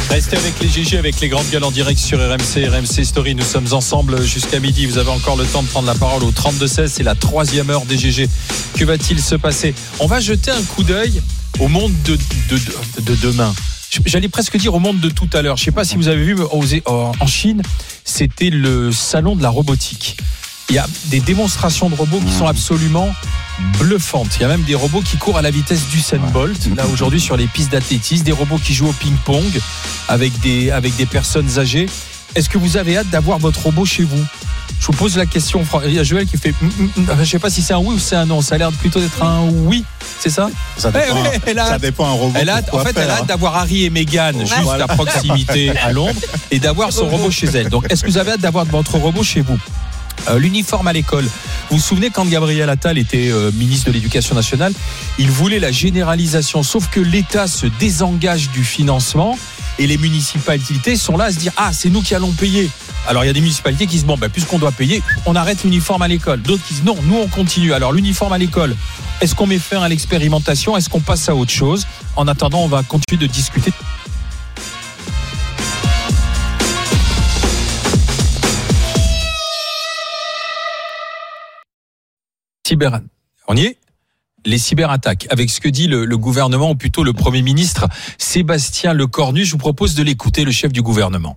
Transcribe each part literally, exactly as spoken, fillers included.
Restez avec les G G, avec les grandes gueules en direct sur R M C, R M C Story. Nous sommes ensemble jusqu'à midi. Vous avez encore le temps de prendre la parole au trente-deux seize. C'est la troisième heure des G G. Que va-t-il se passer ? On va jeter un coup d'œil au monde de, de, de, de demain. J'allais presque dire au monde de tout à l'heure. Je ne sais pas si vous avez vu en Chine, c'était le salon de la robotique. Il y a des démonstrations de robots qui sont absolument bluffantes. Il y a même des robots qui courent à la vitesse d'Usain Bolt, là aujourd'hui sur les pistes d'athlétisme, des robots qui jouent au ping-pong avec des, avec des personnes âgées. Est-ce que vous avez hâte d'avoir votre robot chez vous ? Je vous pose la question. Il y a Joël qui fait je ne sais pas si c'est un oui ou c'est un non. Ça a l'air plutôt d'être un oui, c'est ça ? Ça dépend, elle a, ça dépend un robot. Elle a, en fait, faire, elle a hâte d'avoir Harry et Meghan juste voilà. à proximité à Londres et d'avoir son robot chez elle. Donc, est-ce que vous avez hâte d'avoir votre robot chez vous ? Euh, l'uniforme à l'école. Vous vous souvenez quand Gabriel Attal était euh, ministre de l'Éducation nationale, il voulait la généralisation, sauf que l'État se désengage du financement et les municipalités sont là à se dire ah c'est nous qui allons payer. Alors il y a des municipalités qui se disent bon ben puisqu'on doit payer, on arrête l'uniforme à l'école. D'autres qui disent non, nous on continue. Alors l'uniforme à l'école, est-ce qu'on met fin à l'expérimentation ? Est-ce qu'on passe à autre chose ? En attendant, on va continuer de discuter. Cyber, on y est ? Les cyberattaques, avec ce que dit le, le gouvernement, ou plutôt le Premier ministre Sébastien Lecornu. Je vous propose de l'écouter, le chef du gouvernement.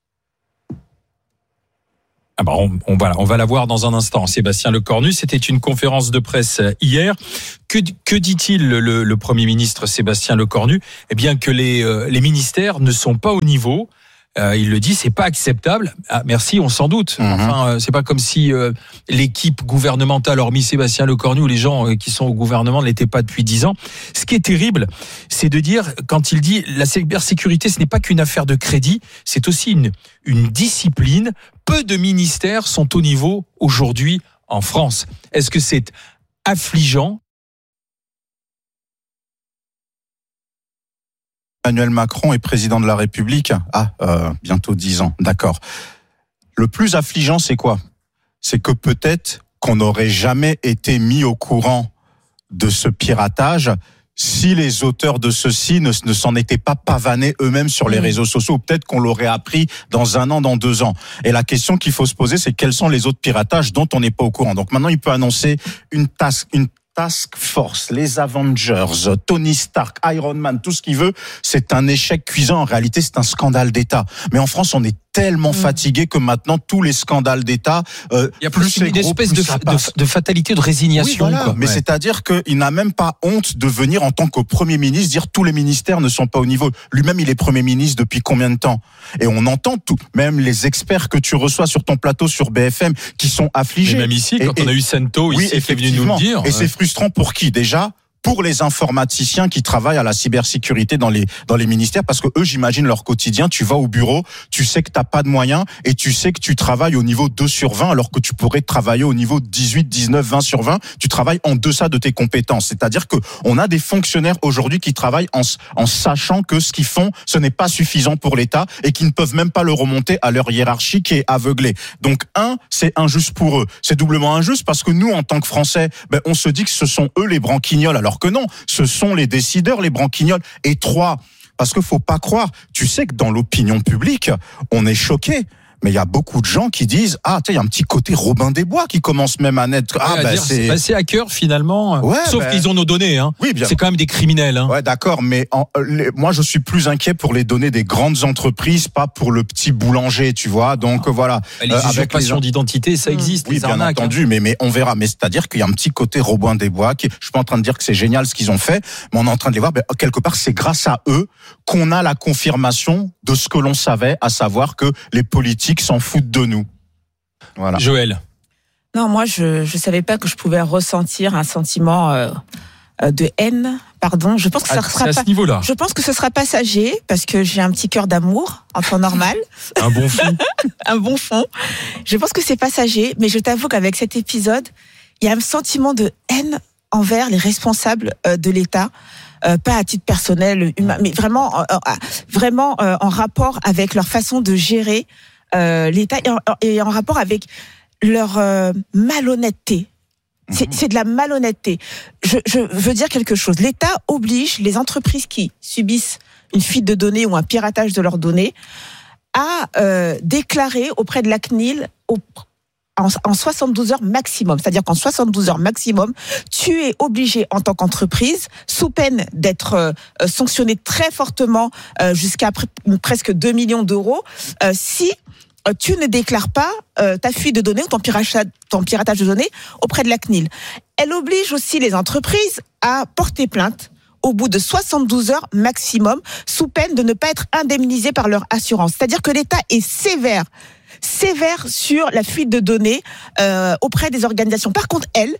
Ah bah on, on, va, on va la voir dans un instant. Sébastien Lecornu, c'était une conférence de presse hier. Que, que dit-il le, le Premier ministre Sébastien Lecornu ? Eh bien que les, euh, les ministères ne sont pas au niveau. Euh, il le dit, c'est pas acceptable. Ah, merci, on s'en doute. Mm-hmm. Enfin, euh, c'est pas comme si euh, l'équipe gouvernementale, hormis Sébastien Lecornu, ou les gens euh, qui sont au gouvernement ne l'étaient pas depuis dix ans. Ce qui est terrible, c'est de dire, quand il dit la cybersécurité, ce n'est pas qu'une affaire de crédit, c'est aussi une, une discipline. Peu de ministères sont au niveau aujourd'hui en France. Est-ce que c'est affligeant ? Emmanuel Macron est président de la République. Ah, euh, bientôt dix ans, d'accord. Le plus affligeant, c'est quoi ? C'est que peut-être qu'on n'aurait jamais été mis au courant de ce piratage si les auteurs de ceci ne, ne s'en étaient pas pavanés eux-mêmes sur les réseaux sociaux. Ou peut-être qu'on l'aurait appris dans un an, dans deux ans. Et la question qu'il faut se poser, c'est quels sont les autres piratages dont on n'est pas au courant. Donc maintenant, il peut annoncer une task, une Task Force, les Avengers, Tony Stark, Iron Man, tout ce qu'il veut, c'est un échec cuisant. En réalité, c'est un scandale d'État. Mais en France, on est tellement mmh. fatigué que maintenant, tous les scandales d'État... Euh, il y a plus, plus une espèce de, de, de fatalité, de résignation. Oui, voilà. Quoi. Mais ouais. c'est-à-dire qu'il n'a même pas honte de venir en tant que Premier ministre dire tous les ministères ne sont pas au niveau. Lui-même, il est Premier ministre depuis combien de temps ? Et on entend tout, même les experts que tu reçois sur ton plateau sur B F M qui sont affligés. Et même ici, quand et, on a eu Sento, oui, ici, qui est venu nous le dire. Et ouais. c'est frustrant pour qui déjà ? Pour les informaticiens qui travaillent à la cybersécurité dans les dans les ministères, parce que eux, j'imagine leur quotidien, tu vas au bureau, tu sais que t'as pas de moyens et tu sais que tu travailles au niveau deux sur vingt alors que tu pourrais travailler au niveau dix-huit, dix-neuf, vingt sur vingt, tu travailles en deçà de tes compétences. C'est-à-dire que on a des fonctionnaires aujourd'hui qui travaillent en en sachant que ce qu'ils font, ce n'est pas suffisant pour l'État et qui ne peuvent même pas le remonter à leur hiérarchie qui est aveuglée. Donc un, c'est injuste pour eux. C'est doublement injuste parce que nous, en tant que Français, ben on se dit que ce sont eux les branquignoles. Alors Alors que non, ce sont les décideurs, les branquignoles. Et trois, parce qu'il faut pas croire, tu sais que dans l'opinion publique, on est choqué. Mais il y a beaucoup de gens qui disent ah tu sais il y a un petit côté Robin des Bois qui commence même à naître. Ah ouais, ben dire, c'est c'est hacker finalement. Ouais, Sauf ben... qu'ils ont nos données. Hein. Oui, bien. C'est quand même des criminels. Hein. Ouais, d'accord. Mais en, les, moi je suis plus inquiet pour les données des grandes entreprises, pas pour le petit boulanger, tu vois. Donc ah. voilà. Les euh, usurpations les... d'identité, ça existe. Oui, les bien arnaques, entendu. Hein. Mais mais on verra. Mais c'est-à-dire qu'il y a un petit côté Robin des Bois. Qui, je suis pas en train de dire que c'est génial ce qu'ils ont fait, mais on est en train de les voir. Ben, quelque part, c'est grâce à eux qu'on a la confirmation de ce que l'on savait, à savoir que les politiques s'en foutent de nous. Voilà. Joël. Non, moi, je je savais pas que je pouvais ressentir un sentiment euh, de haine. Pardon, je pense que ça ah, sera à pas. Ce niveau-là. Je pense que ce sera passager parce que j'ai un petit cœur d'amour en temps normal. Un bon fond. un bon fond. Je pense que c'est passager, mais je t'avoue qu'avec cet épisode, il y a un sentiment de haine envers les responsables euh, de l'État. Euh, pas à titre personnel, humain, mais vraiment, euh, euh, vraiment euh, en rapport avec leur façon de gérer euh, l'État et en, et en rapport avec leur euh, malhonnêteté. C'est, c'est de la malhonnêteté. Je, je veux dire quelque chose. L'État oblige les entreprises qui subissent une fuite de données ou un piratage de leurs données, à euh, déclarer auprès de la C N I L au, en, en soixante-douze heures maximum. C'est-à-dire qu'en soixante-douze heures maximum, tu es obligé en tant qu'entreprise, sous peine d'être euh, sanctionné très fortement euh, jusqu'à pr- presque deux millions d'euros, euh, si euh, tu ne déclares pas euh, ta fuite de données ou ton piratage, ton piratage de données auprès de la C N I L. Elle oblige aussi les entreprises à porter plainte au bout de soixante-douze heures maximum, sous peine de ne pas être indemnisées par leur assurance. C'est-à-dire que l'État est sévère, sévère sur la fuite de données euh, auprès des organisations. Par contre, elle,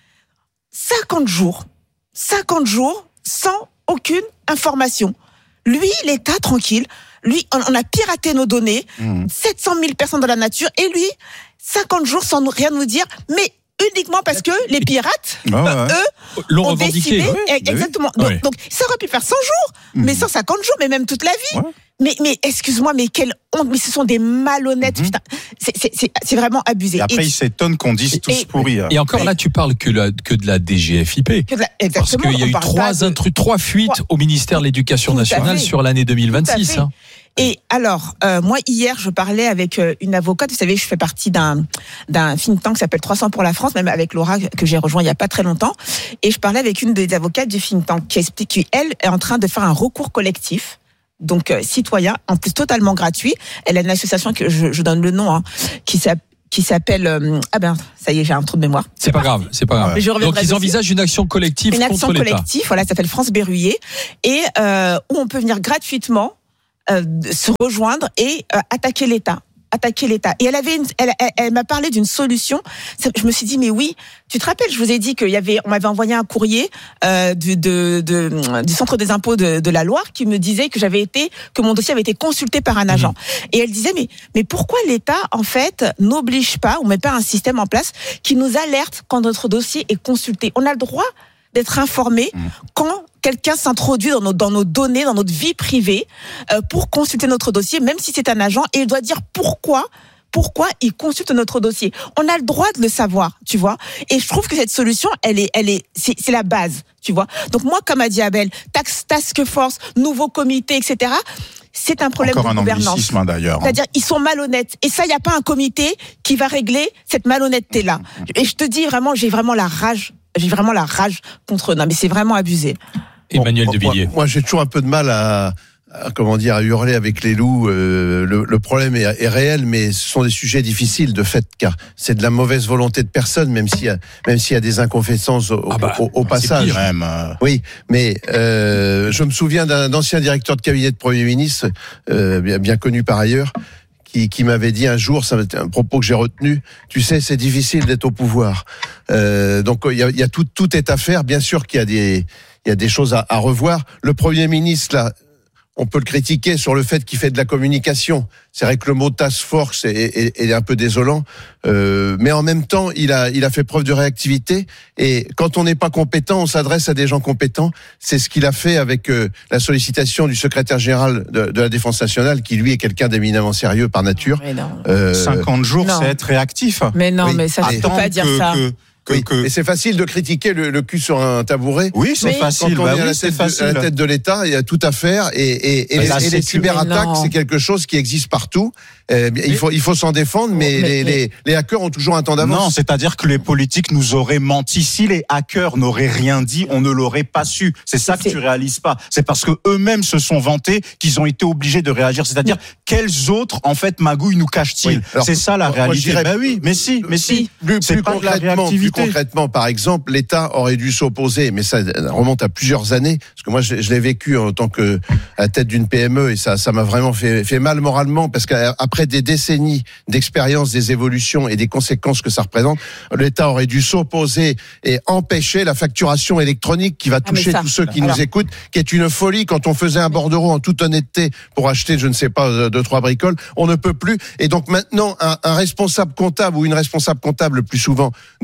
cinquante jours, cinquante jours sans aucune information. Lui, l'État, tranquille, lui, on, on a piraté nos données, mmh. sept cent mille personnes dans la nature, et lui, cinquante jours sans nous, rien nous dire, mais uniquement parce que les pirates, oh ouais. eux, l'ont ont revendiqué. décidé, Oui, exactement. oui. Donc, oui. donc, ça aurait pu faire cent jours, mmh. mais cent cinquante jours, mais même toute la vie. Ouais. Mais, mais, excuse-moi, mais quelle honte, mais ce sont des malhonnêtes, mmh. putain. C'est, c'est, c'est, c'est vraiment abusé. Et après, et, ils s'étonnent qu'on dise tous pourris. Et encore là, tu parles que, la, que de la D G F I P. Que de la, exactement. Parce qu'il y a eu trois, de... intru, trois fuites trois... au ministère de l'Éducation Tout nationale sur l'année deux mille vingt-six. Hein. Et alors, euh, moi, hier, je parlais avec euh, une avocate. Vous savez, je fais partie d'un, d'un think tank qui s'appelle trois cents pour la France, même avec Laura, que j'ai rejoint il y a pas très longtemps. Et je parlais avec une des avocates du think tank qui explique qu'elle est en train de faire un recours collectif. Donc, euh, citoyen, en plus totalement gratuit. Elle a une association que je, je donne le nom, hein, qui s'appelle qui s'appelle euh, ah ben ça y est, j'ai un trou de mémoire. C'est pas grave, c'est pas grave. Ouais. Donc ils dessus. envisagent une action collective une contre action l'État. collective, voilà, ça s'appelle France Berruyer, et euh, où on peut venir gratuitement euh, se rejoindre et euh, attaquer l'État. attaquer l'État. Et elle avait, une, elle, elle, elle m'a parlé d'une solution. Je me suis dit, mais oui, tu te rappelles, je vous ai dit qu'il y avait, on m'avait envoyé un courrier euh, du, de, de, du Centre des impôts de, de la Loire qui me disait que j'avais été, que mon dossier avait été consulté par un agent. Mmh. Et elle disait, mais, mais pourquoi l'État, en fait, n'oblige pas ou met pas un système en place qui nous alerte quand notre dossier est consulté? On a le droit d'être informé mmh. quand quelqu'un s'introduit dans nos, dans nos données, dans notre vie privée, euh, pour consulter notre dossier, même si c'est un agent, et il doit dire pourquoi, pourquoi il consulte notre dossier. On a le droit de le savoir, tu vois. Et je trouve que cette solution, elle est, elle est, c'est, c'est la base, tu vois. Donc moi, comme a dit Abel, tax, task force, nouveau comité, et cetera. C'est un problème Encore de un gouvernance. anglicisme, hein, d'ailleurs. C'est-à-dire, ils sont malhonnêtes. Et ça, il n'y a pas un comité qui va régler cette malhonnêteté-là. Et je te dis vraiment, j'ai vraiment la rage. J'ai vraiment la rage contre eux. Non, mais c'est vraiment abusé. Emmanuel bon, de Villiers. Moi, moi, j'ai toujours un peu de mal à, à comment dire, à hurler avec les loups. Euh, le, le problème est, est réel, mais ce sont des sujets difficiles de fait, car c'est de la mauvaise volonté de personne, même s'il y a, même s'il y a des inconfessances au, ah bah, au, au passage. Même, euh... Oui, mais euh, je me souviens d'un ancien directeur de cabinet de Premier ministre, euh, bien, bien connu par ailleurs, qui, qui m'avait dit un jour, ça c'était un propos que j'ai retenu, tu sais, c'est difficile d'être au pouvoir. Euh, donc il y a, il y a tout, tout est à faire. Bien sûr qu'il y a des, il y a des choses à, à revoir. Le Premier ministre, là, on peut le critiquer sur le fait qu'il fait de la communication. C'est vrai que le mot task force est, est, est un peu désolant, euh, mais en même temps, il a, il a fait preuve de réactivité. Et quand on n'est pas compétent, on s'adresse à des gens compétents. C'est ce qu'il a fait avec euh, la sollicitation du secrétaire général de, de la Défense nationale, qui lui est quelqu'un d'éminemment sérieux par nature. Euh, cinquante jours, non. C'est être réactif. Mais non, oui. mais ça, je peux pas dire que, ça. Que... Que, oui, que... Et c'est facile de critiquer le, le cul sur un tabouret. Oui, c'est mais facile. Quand on bah est à, oui, la tête de, à la tête de l'État, il y a tout à faire. Et, et, et, les, et les cyberattaques, c'est quelque chose qui existe partout. Euh, il faut, il faut s'en défendre, mais, mais, les, mais les, les hackers ont toujours un temps d'avance. Non, c'est-à-dire que les politiques nous auraient menti. Si les hackers n'auraient rien dit, on ne l'aurait pas su. C'est ça que c'est... tu réalises pas. C'est parce que eux-mêmes se sont vantés qu'ils ont été obligés de réagir. C'est-à-dire, oui. quels autres, en fait, magouilles nous cachent-ils? Oui. Alors, c'est ça la réalité. Moi, bah oui, mais si, mais si. Plus, c'est plus pas concrètement, de la réactivité. Plus concrètement, par exemple, l'État aurait dû s'opposer, mais ça remonte à plusieurs années, parce que moi, je, je l'ai vécu en tant que à la tête d'une P M E, et ça, ça m'a vraiment fait, fait mal moralement, parce qu'après des décennies d'expérience des évolutions et des conséquences que ça représente, l'État aurait dû s'opposer et empêcher la facturation électronique qui va toucher ah ça, tous ceux qui alors... nous écoutent, qui est une folie. Quand on faisait un bordereau en toute honnêteté pour acheter, je ne sais pas, deux, trois bricoles, on ne peut plus. Et donc maintenant, un, un responsable comptable ou une responsable comptable, le plus souvent de P M E,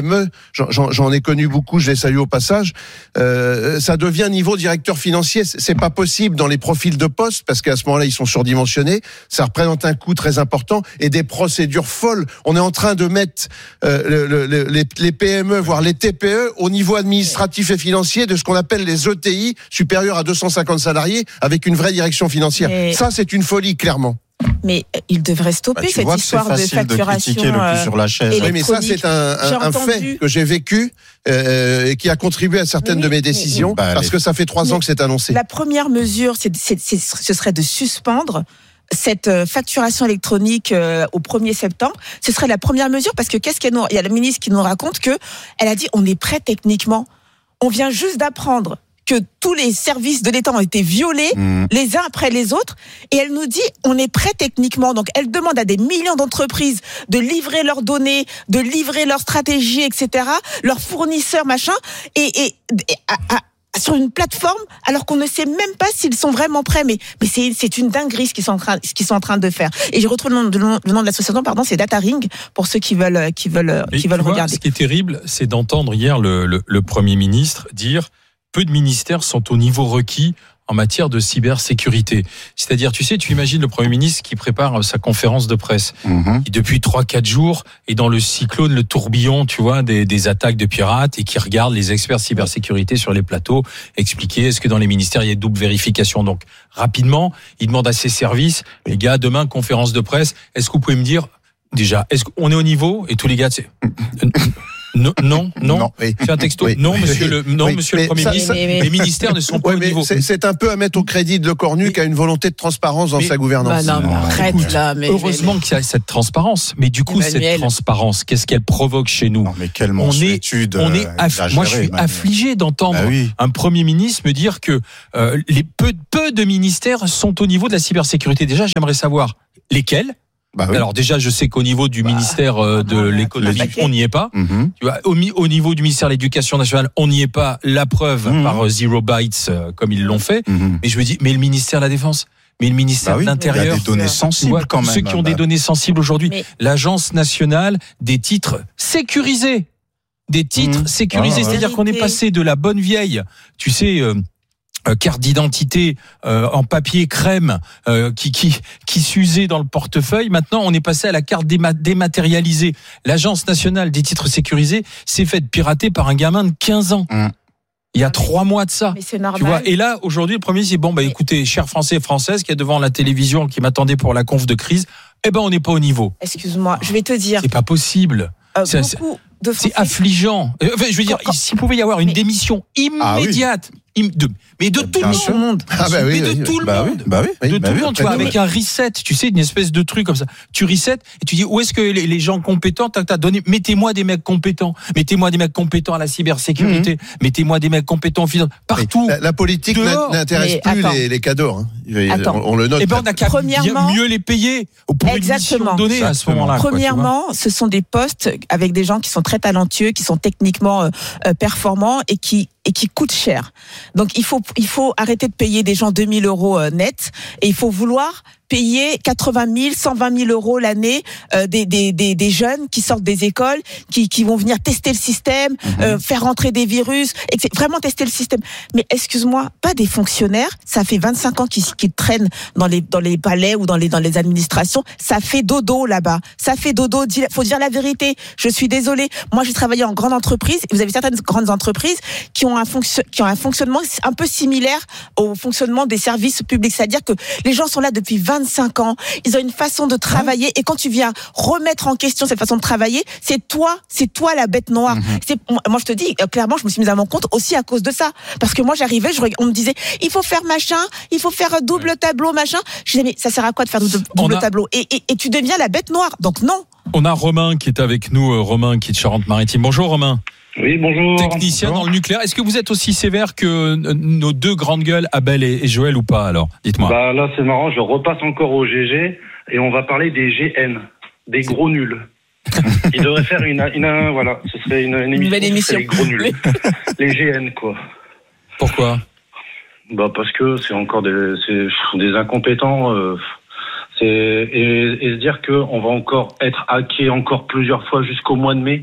M E, j'en, j'en, j'en ai connu beaucoup, je les salue au passage, euh, ça devient niveau directeur financier. C'est pas possible dans les profils de poste, parce qu'à ce moment-là, ils sont surdimensionnés. Ça représente un coût très important et des procédures folles. On est en train de mettre euh, le, le, les, les P M E, voire les T P E, au niveau administratif et financier de ce qu'on appelle les E T I, supérieurs à deux cent cinquante salariés, avec une vraie direction financière. Mais... ça, c'est une folie, clairement. Mais il devrait stopper bah, cette histoire de facturation de le plus sur la chaise. Oui, mais ça, c'est un, un, un fait que j'ai vécu euh, et qui a contribué à certaines oui, de mes décisions, mais, parce les... que ça fait trois ans que c'est annoncé. La première mesure, c'est, c'est, c'est, ce serait de suspendre cette facturation électronique euh, au premier septembre. Ce serait la première mesure, parce que qu'est-ce qu'elle nous... il y a la ministre qui nous raconte que elle a dit on est prêt techniquement. On vient juste d'apprendre que tous les services de l'État ont été violés, mmh. les uns après les autres, et elle nous dit on est prêt techniquement. Donc elle demande à des millions d'entreprises de livrer leurs données, de livrer leurs stratégies, et cetera, leurs fournisseurs, machin, et, et, et à, à, sur une plateforme, alors qu'on ne sait même pas s'ils sont vraiment prêts. Mais, mais c'est, c'est une dinguerie ce qu'ils sont en train, ce qu'ils sont en train de faire. Et je retrouve le nom de, le nom de l'association, pardon, c'est Data Ring, pour ceux qui veulent, qui veulent, qui veulent vois, regarder. Ce qui est terrible, c'est d'entendre hier le, le, le Premier ministre dire peu de ministères sont au niveau requis en matière de cybersécurité. C'est-à-dire, tu sais, tu imagines le Premier ministre qui prépare sa conférence de presse, mmh. qui depuis trois quatre jours est dans le cyclone, le tourbillon, tu vois, des, des attaques de pirates, et qui regarde les experts cybersécurité sur les plateaux expliquer est-ce que dans les ministères il y a double vérification. Donc, rapidement, il demande à ses services, les gars, demain, conférence de presse, est-ce que vous pouvez me dire, déjà, est-ce qu'on est au niveau? Et tous les gars, c'est... Non, non, non. non oui. C'est un texto. Oui. Non, monsieur le, non, oui. monsieur le Premier ça, ministre. Ça, les ministères ne sont pas oui, au niveau. C'est, c'est un peu à mettre au crédit de Le Cornu, qui a une volonté de transparence dans mais, sa gouvernance. Bah non, arrête là. Mais heureusement mais, qu'il y a cette transparence. Mais du coup, Emmanuel. cette transparence, qu'est-ce qu'elle provoque chez nous? Non, mais quelle mansuétude. On est, on est aff... Moi, je suis Emmanuel. affligé d'entendre bah oui. un Premier ministre me dire que euh, les peu, peu de ministères sont au niveau de la cybersécurité. Déjà, j'aimerais savoir lesquels. Bah oui. Alors déjà, je sais qu'au niveau du bah, ministère euh, de ah, l'économie, on n'y est pas. Mm-hmm. Tu vois, au, au niveau du ministère de l'Éducation nationale, on n'y est pas. La preuve mm-hmm. par euh, Zero Bytes, euh, comme ils l'ont fait. Mm-hmm. Mais je me dis, mais le ministère de la Défense, mais le ministère bah oui, de l'Intérieur, il y a des données sensibles vois, quand même. Ceux qui ont bah. des données sensibles aujourd'hui, mais... l'Agence nationale des titres sécurisés, des titres mmh. sécurisés, ah, c'est-à-dire ouais. qu'on est passé de la bonne vieille, tu sais. Euh, carte d'identité euh, en papier crème euh, qui qui qui s'usait dans le portefeuille. Maintenant, on est passé à la carte déma- dématérialisée. L'Agence nationale des titres sécurisés s'est faite pirater par un gamin de quinze ans. Mmh. Il y a trois mois de ça. Mais c'est normal. Tu vois. Et là, aujourd'hui, le Premier ministre dit bon, bah écoutez, chers Français et Françaises qui est devant la télévision, qui m'attendaient pour la conf de crise, eh ben on n'est pas au niveau. Excuse-moi, je vais te dire. C'est pas possible. Euh, c'est, beaucoup de Français... c'est affligeant. Enfin, je veux dire, quand... s'il pouvait y avoir une mais... démission immédiate. Ah, oui. De, mais de tout le monde, ah bah oui, mais de oui, tout le bah monde, oui, bah oui, de bah tout oui, le monde, tu vois, avec oui. un reset, tu sais, une espèce de truc comme ça. Tu reset et tu dis où est-ce que les, les gens compétents, t'as, t'as donné, mettez-moi des mecs compétents, mettez-moi des mecs compétents à la cybersécurité, mmh. mettez-moi des mecs compétents en finance, partout. La, la politique dehors. n'intéresse mais plus les, les cadors. Hein. On, on le note. Et ben on a qu'à mieux les payer pour exactement. une mission donnée à ce moment-là. Premièrement, quoi, ce sont des postes avec des gens qui sont très talentueux, qui sont techniquement euh, performants et qui et qui coûtent cher. Donc il faut il faut arrêter de payer des gens deux mille euros euh, net et il faut vouloir payer quatre-vingt mille, cent vingt mille euros l'année euh, des, des, des, des jeunes qui sortent des écoles, qui, qui vont venir tester le système, mmh. euh, faire rentrer des virus, et vraiment tester le système. Mais excuse-moi, pas des fonctionnaires. Ça fait vingt-cinq ans qu'ils, qu'ils traînent dans les, dans les palais ou dans les, dans les administrations. Ça fait dodo là-bas. Ça fait dodo. Faut dire la vérité. Je suis désolée. Moi, j'ai travaillé en grande entreprise. Vous avez certaines grandes entreprises qui ont un, fonction, qui ont un fonctionnement un peu similaire au fonctionnement des services publics. C'est-à-dire que les gens sont là depuis vingt-cinq ans, ils ont une façon de travailler, et quand tu viens remettre en question cette façon de travailler, c'est toi, c'est toi la bête noire. Mmh. C'est, moi, je te dis, clairement, je me suis mise à mon compte aussi à cause de ça. Parce que moi, j'arrivais, je, on me disait, il faut faire machin, il faut faire double tableau, machin. Je disais, mais ça sert à quoi de faire double, double a... tableau? Et, et, et tu deviens la bête noire. Donc non. On a Romain qui est avec nous, Romain qui est de Charente-Maritime. Bonjour Romain. Oui, bonjour. Technicien bonjour. Dans le nucléaire. Est-ce que vous êtes aussi sévère que nos deux grandes gueules, Abel et Joël, ou pas, alors? Dites-moi. Bah, là, c'est marrant, je repasse encore au G G, et on va parler des G N, des gros nuls. Ils devraient faire une, une, voilà, ce serait une, une émission, une émission. Les gros nuls. Les G N, quoi. Pourquoi? Bah, parce que c'est encore des, c'est des incompétents, euh, c'est, et, et se dire qu'on va encore être hacké encore plusieurs fois jusqu'au mois de mai.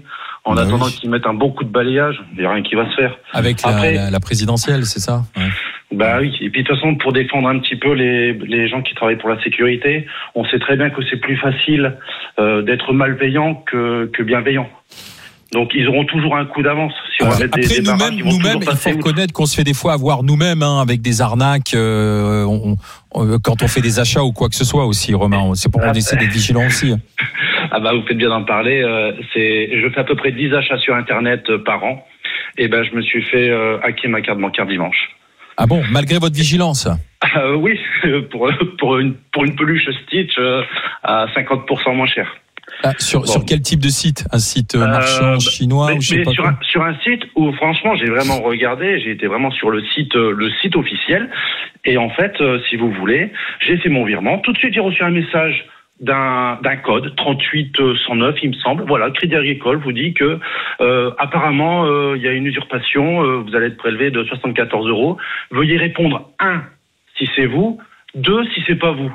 En bah attendant oui. qu'ils mettent un bon coup de balayage, il n'y a rien qui va se faire. Avec Après, la, la, la présidentielle, c'est ça? Ouais. Bah oui, et puis de toute façon, pour défendre un petit peu les, les gens qui travaillent pour la sécurité, on sait très bien que c'est plus facile euh, d'être malveillant que, que bienveillant. Donc ils auront toujours un coup d'avance. Si on va mettre Après, des, des nous-mêmes, barrages, ils vont nous-mêmes, toujours il faut passer. reconnaître qu'on se fait des fois avoir nous-mêmes hein, avec des arnaques euh, on, on, quand on fait des achats ou quoi que ce soit aussi, Romain. C'est pour qu'on essaie d'être vigilant aussi. Ah bah vous faites bien d'en parler. Euh, c'est, je fais à peu près dix achats sur Internet euh, par an. Et ben je me suis fait euh, hacker ma carte bancaire dimanche. Ah bon, malgré votre vigilance? Euh, oui, pour pour une pour une peluche Stitch euh, à cinquante pour cent moins cher. Ah, sur, Bon. sur quel type de site? Un site Euh, marchand chinois mais, ou je sais mais pas sur, quoi. un, sur un site où franchement j'ai vraiment regardé, j'ai été vraiment sur le site euh, le site officiel et en fait euh, si vous voulez, j'ai fait mon virement, tout de suite j'ai reçu un message d'un d'un code trente-huit cent neuf il me semble. Voilà, Crédit Agricole vous dit que euh, apparemment il euh, y a une usurpation, euh, vous allez être prélevé de soixante-quatorze euros. Veuillez répondre un si c'est vous, deux si c'est pas vous.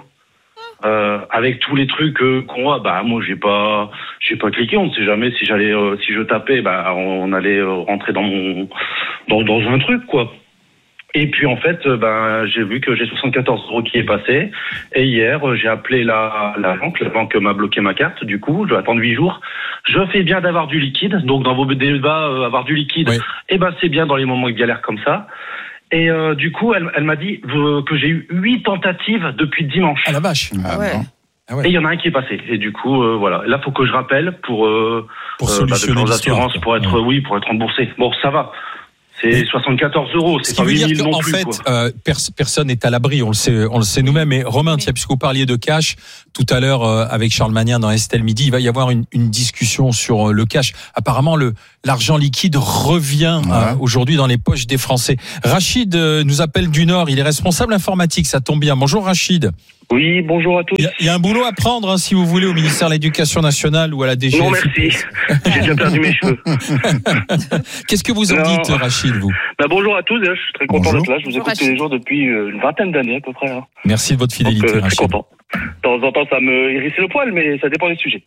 Euh, avec tous les trucs euh, qu'on voit, bah moi j'ai pas, j'ai pas cliqué. On ne sait jamais si j'allais, euh, si je tapais, bah on allait euh, rentrer dans mon, dans, dans un truc quoi. Et puis en fait, euh, bah j'ai vu que j'ai soixante-quatorze euros qui est passé. Et hier, euh, j'ai appelé la, la banque. La banque m'a bloqué ma carte. Du coup, je vais attendre huit jours. Je fais bien d'avoir du liquide. Donc dans vos débats, euh, avoir du liquide, Oui. et ben c'est bien dans les moments de galère comme ça. Et euh, du coup, elle, elle m'a dit euh, que j'ai eu huit tentatives depuis dimanche. Ah la vache. Ah, Ouais. non. Ah ouais. Et il y en a un qui est passé. Et du coup, euh, voilà. Là, faut que je rappelle pour euh, Pour euh, solutionner bah, de l'histoire, assurances quoi. pour être Ouais. oui, pour être remboursé. Bon, ça va. C'est Mais- soixante-quatorze euros. Ce C'est qui pas veut huit dire mille non qu'en plus. fait, quoi. euh, pers- personne n'est à l'abri. On le sait, on le sait nous-mêmes. Mais Romain, tiens, puisque vous parliez de cash tout à l'heure euh, avec Charles Magnien dans Estelle Midi, il va y avoir une, une discussion sur euh, le cash. Apparemment, le l'argent liquide revient Ouais. euh, aujourd'hui dans les poches des Français. Rachid euh, nous appelle du Nord. Il est responsable informatique. Ça tombe bien. Bonjour Rachid. Oui, bonjour à tous. Il y a, il y a un boulot à prendre hein, si vous voulez au ministère de l'Éducation nationale ou à la D G F. Non, merci. J'ai déjà perdu mes cheveux. Qu'est-ce que vous en Non. dites, Rachid, vous? Bah, bonjour à tous. Je suis très content Bonjour. d'être là. Je vous Bonjour, écoute tous Rachid. les jours depuis euh, une vingtaine d'années à peu près. Hein. Merci de votre Donc, fidélité, euh, très Rachid. content. De temps en temps, ça me hérissait le poil, mais ça dépend des sujets.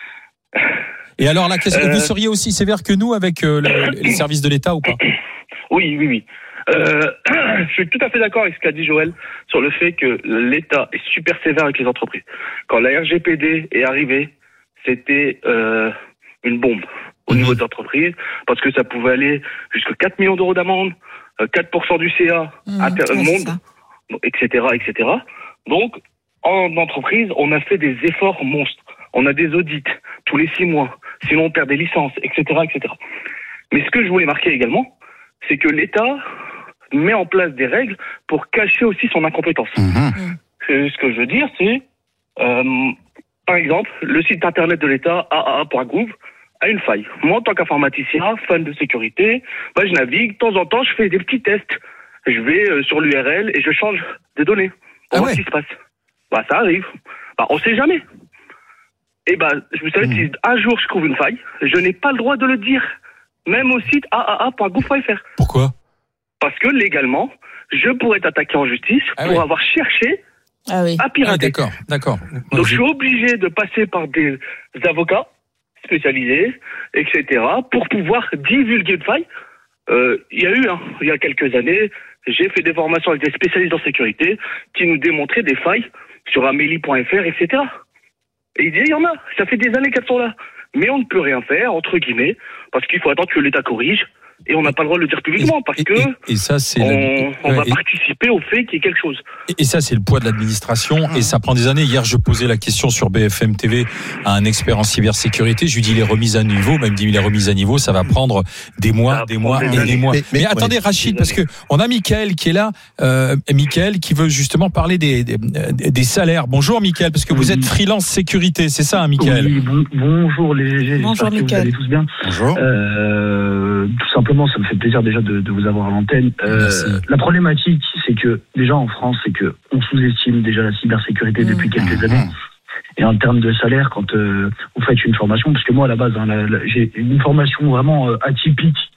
Et alors là, qu'est-ce que Euh, vous seriez aussi sévère que nous avec euh, le- les services de l'État ou pas? Oui, oui, oui. Euh, je suis tout à fait d'accord avec ce qu'a dit Joël sur le fait que l'État est super sévère avec les entreprises. Quand la R G P D est arrivée, c'était euh, une bombe au niveau des entreprises parce que ça pouvait aller jusqu'à quatre millions d'euros d'amende, euh, quatre pour cent du C A, Mmh, inter- ouais, c'est monde, ça. et cetera, et cetera. Donc, en entreprise, on a fait des efforts monstres. On a des audits tous les six mois, sinon on perd des licences, et cetera, et cetera. Mais ce que je voulais marquer également, c'est que l'État met en place des règles pour cacher aussi son incompétence. Mhm. C'est- Ce que je veux dire, c'est, euh, par exemple, le site internet de l'État, a a a point gouv, a une faille. Moi, en tant qu'informaticien, fan de sécurité, bah, je navigue, de temps en temps, je fais des petits tests. Je vais euh, sur l'U R L et je change des données. On Ah voit ouais. ce qui se passe. Bah, ça arrive. Bah, on sait jamais. Et bah, vous savez, Mmh. si un jour je trouve une faille, je n'ai pas le droit de le dire. Même au site a a a point gouv point f r. Pourquoi? Parce que légalement, je pourrais être attaqué en justice Ah pour oui. avoir cherché Ah oui. à Ah, pirater. d'accord, d'accord. Donc je suis obligé de passer par des avocats spécialisés, et cetera, pour pouvoir divulguer une faille. Euh, Il y a eu, hein, il y a quelques années, j'ai fait des formations avec des spécialistes en sécurité qui nous démontraient des failles sur amélie point f r, et cetera. Et il dit, il y en a, ça fait des années qu'elles sont là. Mais on ne peut rien faire, entre guillemets, parce qu'il faut attendre que l'État corrige, et on n'a pas le droit de le dire publiquement, parce et, que et, et ça, c'est on, la- on va ouais, et- participer au fait qu'il y ait quelque chose. Et, et ça, c'est le poids de l'administration, et ça prend des années. Hier, je posais la question sur B F M T V à un expert en cybersécurité. Je lui dis les remises à niveau, même dit les remises à niveau, ça va prendre des mois, Ça des prend mois des et années. des mois. Mais- Mais, mais- attendez, ouais. Rachid, Des parce que on a Mickaël qui est là, euh, Mickaël qui veut justement parler des, des, des salaires. Bonjour Mickaël, parce que vous Oui. êl freelance sécurité, c'est ça, hein, Mickaël? Oui, bon- bonjour les G G, Bonjour, j'espère que vous Mickaël. allez tous bien. Bonjour. Euh, tout simplement, ça me fait plaisir déjà de, de vous avoir à l'antenne. Euh, Merci. la problématique, c'est que déjà en France, c'est que on sous-estime déjà la cybersécurité depuis Mmh. quelques Mhm. années. Et en termes de salaire, quand euh, vous faites une formation, parce que moi à la base, hein, la- la- j'ai une formation vraiment euh, atypique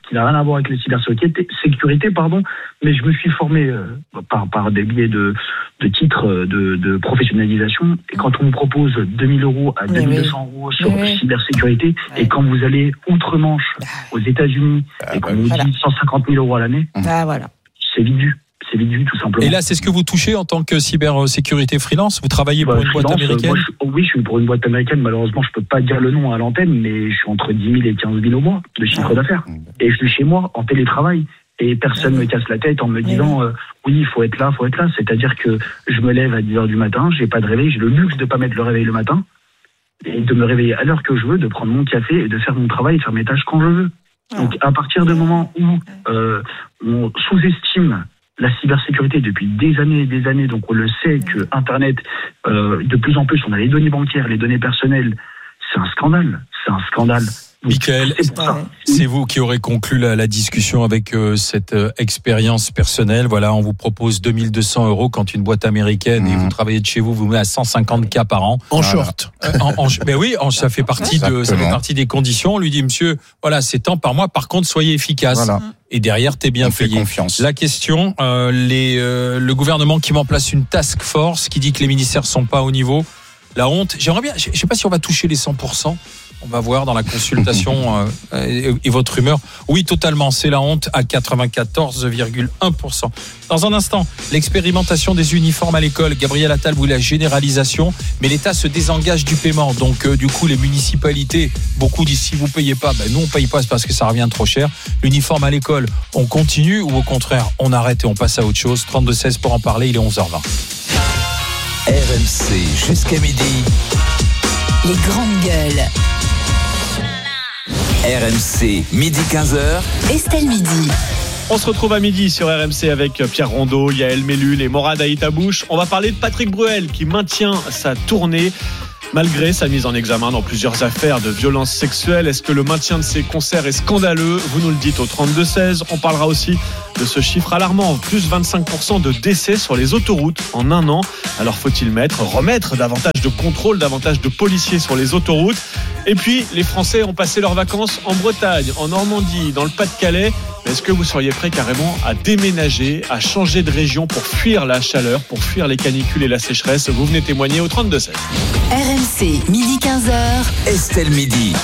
qui n'a rien à voir avec la cybersécurité, sécurité, pardon, mais je me suis formé euh, par, par des biais de, de titres de, de professionnalisation. Et quand on vous propose deux mille euros à deux mille deux cents euros sur oui. cybersécurité, ouais. et quand vous allez outre-Manche, aux États-Unis, Ah, et qu'on bah, vous voilà. dit cent cinquante mille euros à l'année, Ah, voilà. c'est vite vu. C'est vite vu, tout simplement. Et là, c'est ce que vous touchez en tant que cybersécurité freelance? Vous travaillez pour Bah, une boîte freelance, américaine? moi, je, oui, je suis pour une boîte américaine. Malheureusement, je peux pas dire le nom à l'antenne, mais je suis entre dix mille et quinze mille au mois de chiffre Ah. d'affaires. Et je suis chez moi, en télétravail. Et personne Ah. me casse la tête en me Oui. disant euh, oui, il faut être là, il faut être là. C'est-à-dire que je me lève à dix heures du matin, j'ai pas de réveil, j'ai le luxe de pas mettre le réveil le matin, et de me réveiller à l'heure que je veux, de prendre mon café et de faire mon travail, de faire mes tâches quand je veux. Donc, à partir du moment où euh, on sous-estime la cybersécurité depuis des années et des années, donc on le sait que Internet, euh, de plus en plus, on a les données bancaires, les données personnelles, c'est un scandale, c'est un scandale. Mickaël, C'est pour ça. c'est vous qui aurez conclu la, la discussion avec euh, cette euh, expérience personnelle. Voilà, on vous propose deux mille deux cents euros quand une boîte américaine, et Mmh. vous travaillez de chez vous, vous met à cent cinquante K par an. En Voilà. short. Euh, en, en, mais oui, en, ça fait partie de, ça fait Exactement. partie des conditions. On lui dit, monsieur, voilà, c'est tant par mois. Par contre, soyez efficace. Voilà. Et derrière, t'es bien On fait payé. confiance. La question, euh, les, euh, le gouvernement qui met en place une task force, qui dit que les ministères sont pas au niveau. La honte. J'aimerais bien. Je sais pas si on va toucher les cent pour cent. On va voir dans la consultation euh, et, et votre humeur. Oui, totalement. C'est la honte à quatre-vingt-quatorze virgule un pour cent. Dans un instant, l'expérimentation des uniformes à l'école. Gabriel Attal voulait la généralisation, mais l'État se désengage du paiement. Donc, euh, du coup, les municipalités, beaucoup disent si vous payez pas, ben nous on paye pas, c'est parce que ça revient trop cher. L'uniforme à l'école, on continue ou au contraire, on arrête et on passe à autre chose. trente-deux seize pour en parler. Il est onze heures vingt. R M C jusqu'à midi. Les grandes gueules. R M C, midi quinze heures. Estelle Midi. On se retrouve à midi sur R M C avec Pierre Rondeau, Yael Mellul et Morad Aïtabouche. On va parler de Patrick Bruel qui maintient sa tournée malgré sa mise en examen dans plusieurs affaires de violences sexuelles. Est-ce que le maintien de ses concerts est scandaleux? Vous nous le dites au trente-deux seize. On parlera aussi de ce chiffre alarmant, plus vingt-cinq pour cent de décès sur les autoroutes en un an. Alors faut-il mettre, remettre davantage de contrôle, davantage de policiers sur les autoroutes? Et puis, les Français ont passé leurs vacances en Bretagne, en Normandie, dans le Pas-de-Calais. Est-ce que vous seriez prêt carrément à déménager, à changer de région pour fuir la chaleur, pour fuir les canicules et la sécheresse? Vous venez témoigner au trente-deux seize. R M C, midi quinze heures. Estelle Midi.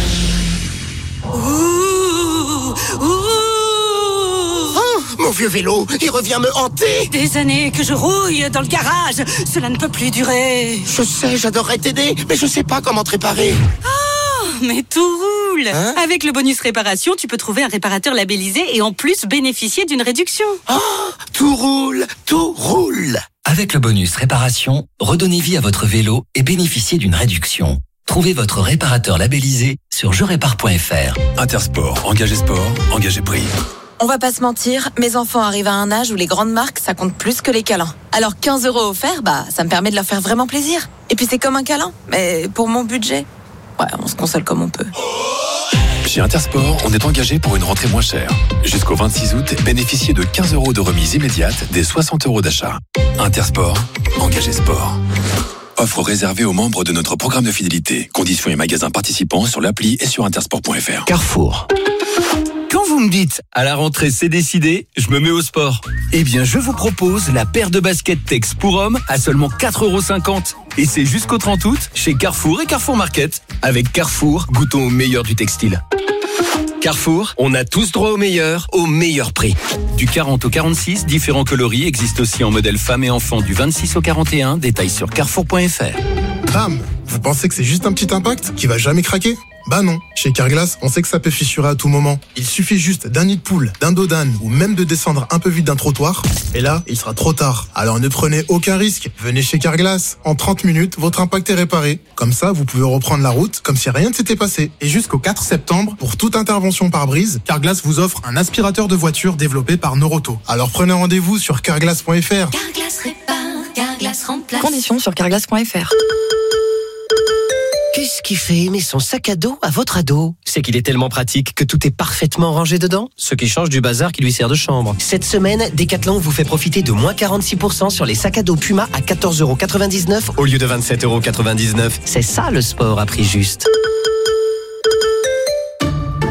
Mon vieux vélo, il revient me hanter. Des années que je rouille dans le garage. Cela ne peut plus durer. Je sais, j'adorerais t'aider, mais je sais pas comment te réparer. Oh, mais tout roule. Hein? Avec le bonus réparation, tu peux trouver un réparateur labellisé et en plus bénéficier d'une réduction. Oh, tout roule, tout roule. Avec le bonus réparation, redonnez vie à votre vélo et bénéficiez d'une réduction. Trouvez votre réparateur labellisé sur je répare point f r. Intersport, engagé sport, engagé prix. On va pas se mentir, mes enfants arrivent à un âge où les grandes marques, ça compte plus que les câlins. Alors quinze euros offerts, bah, ça me permet de leur faire vraiment plaisir. Et puis c'est comme un câlin, mais pour mon budget, ouais, on se console comme on peut. Chez Intersport, on est engagé pour une rentrée moins chère. Jusqu'au vingt-six août, bénéficiez de quinze euros de remise immédiate des soixante euros d'achat. Intersport, engagé sport. Offre réservée aux membres de notre programme de fidélité. Conditions et magasins participants sur l'appli et sur intersport point f r. Carrefour. Quand vous me dites « à la rentrée c'est décidé, je me mets au sport », eh bien je vous propose la paire de baskets Tex pour hommes à seulement quatre euros cinquante. Et c'est jusqu'au trente août chez Carrefour et Carrefour Market. Avec Carrefour, goûtons au meilleur du textile. Carrefour, on a tous droit au meilleur, au meilleur prix. Du quarante au quarante-six, différents coloris existent aussi en modèle femmes et enfants du vingt-six au quarante et un. Détails sur carrefour point f r. Bam! Vous pensez que c'est juste un petit impact qui va jamais craquer? Bah non. Chez Carglass, on sait que ça peut fissurer à tout moment. Il suffit juste d'un nid de poule, d'un dos d'âne ou même de descendre un peu vite d'un trottoir. Et là, il sera trop tard. Alors ne prenez aucun risque. Venez chez Carglass. En trente minutes, votre impact est réparé. Comme ça, vous pouvez reprendre la route comme si rien ne s'était passé. Et jusqu'au quatre septembre, pour toute intervention par brise, Carglass vous offre un aspirateur de voiture développé par Noroto. Alors prenez rendez-vous sur carglass point f r. Carglass répare, Carglass remplace. Conditions sur carglass point f r. Qu'est-ce qui fait aimer son sac à dos à votre ado? C'est qu'il est tellement pratique que tout est parfaitement rangé dedans, ce qui change du bazar qui lui sert de chambre. Cette semaine, Decathlon vous fait profiter de moins quarante-six pour cent sur les sacs à dos Puma à quatorze euros quatre-vingt-dix-neuf au lieu de vingt-sept euros quatre-vingt-dix-neuf. C'est ça le sport à prix juste.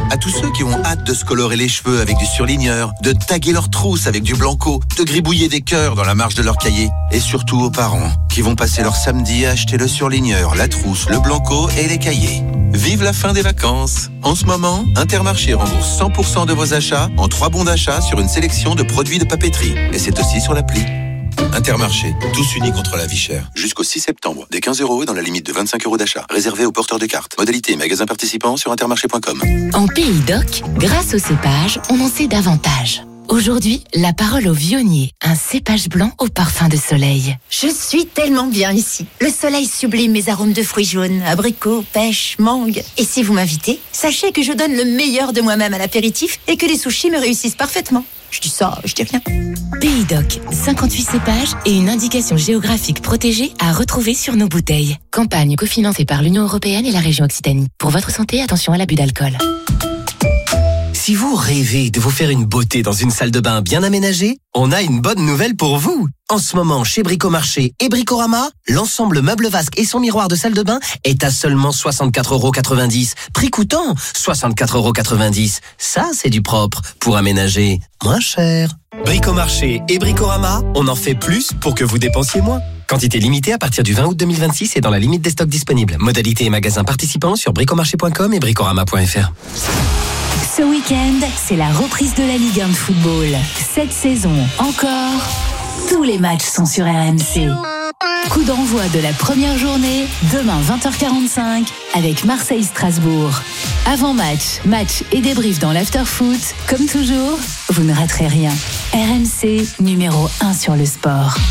À tous ceux qui ont hâte de se colorer les cheveux avec du surligneur, de taguer leurs trousses avec du blanco, de gribouiller des cœurs dans la marge de leur cahier. Et surtout aux parents qui vont passer leur samedi à acheter le surligneur, la trousse, le blanco et les cahiers. Vive la fin des vacances. En ce moment, Intermarché rembourse cent pour cent de vos achats en trois bons d'achat sur une sélection de produits de papeterie. Et c'est aussi sur l'appli. Intermarché, tous unis contre la vie chère. Jusqu'au six septembre, des quinze euros et dans la limite de vingt-cinq euros d'achat. Réservé aux porteurs de cartes. Modalité et magasins participants sur intermarché point com. En Pays d'Oc, grâce au cépage, on en sait davantage. Aujourd'hui, la parole au vionnier, un cépage blanc au parfum de soleil. Je suis tellement bien ici. Le soleil sublime mes arômes de fruits jaunes, abricots, pêche, mangue. Et si vous m'invitez, sachez que je donne le meilleur de moi-même à l'apéritif et que les sushis me réussissent parfaitement. Je dis ça, je dis rien. Pays d'Oc, cinquante-huit cépages et une indication géographique protégée à retrouver sur nos bouteilles. Campagne cofinancée par l'Union européenne et la région Occitanie. Pour votre santé, attention à l'abus d'alcool. Si vous rêvez de vous faire une beauté dans une salle de bain bien aménagée, on a une bonne nouvelle pour vous. En ce moment, chez Bricomarché et Bricorama, l'ensemble meuble vasque et son miroir de salle de bain est à seulement soixante-quatre euros quatre-vingt-dix. Prix coûtant soixante-quatre euros quatre-vingt-dix. Ça, c'est du propre pour aménager moins cher. Bricomarché et Bricorama, on en fait plus pour que vous dépensiez moins. Quantité limitée à partir du vingt août deux mille vingt-six et dans la limite des stocks disponibles. Modalité et magasins participants sur bricomarché point com et bricorama point f r. Ce week-end, c'est la reprise de la Ligue un de football. Cette saison encore, tous les matchs sont sur R M C. Coup d'envoi de la première journée, demain vingt heures quarante-cinq, avec Marseille-Strasbourg. Avant-match, match et débrief dans l'after-foot. Comme toujours, vous ne raterez rien. R M C, numéro un sur le sport.